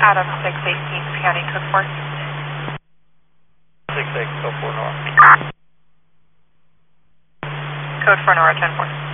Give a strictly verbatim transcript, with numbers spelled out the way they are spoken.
Adam six eighteen, County Code four. six eight, code four Nora. Code four Nora, ten four.